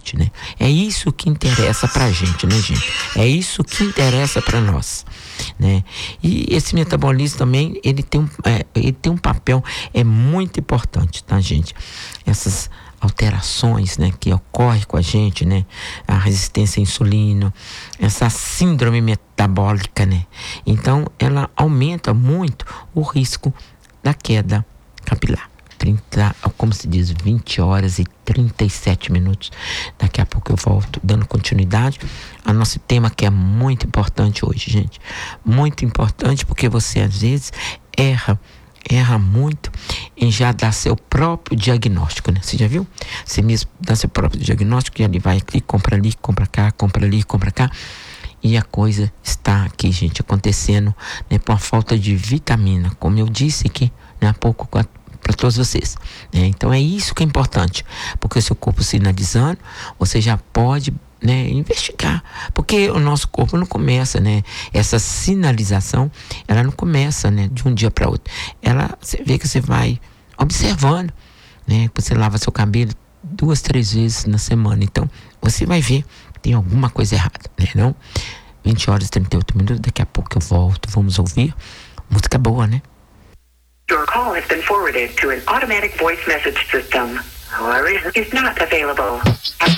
saúde, né? É isso que interessa pra gente, né, gente? É isso que interessa pra nós, né? E esse metabolismo também, ele tem um papel muito importante, tá, gente? Essas alterações, né, que ocorrem com a gente, né, a resistência à insulina, essa síndrome metabólica, né, então ela aumenta muito o risco da queda capilar. 20 horas e 37 minutos. Daqui a pouco eu volto dando continuidade ao nosso tema, que é muito importante hoje, gente. Muito importante, porque você às vezes erra muito em já dar seu próprio diagnóstico, né? Você já viu? Você mesmo dá seu próprio diagnóstico e ele vai aqui, compra ali, compra cá, compra ali, compra cá. E a coisa está aqui, gente, acontecendo, né, por uma falta de vitamina, como eu disse aqui, né, há pouco para todos vocês, né? Então é isso que é importante, porque o seu corpo sinalizando, você já pode, né, investigar, porque o nosso corpo não começa, né, essa sinalização, ela não começa, né, de um dia para outro. Você vê que você vai observando, né, você lava seu cabelo 2, 3 vezes na semana, então você vai ver que tem alguma coisa errada, né, não? 20 horas e 38 minutos, daqui a pouco eu volto, vamos ouvir música boa, né? Your call has been forwarded to an automatic voice message system. However, is not available. At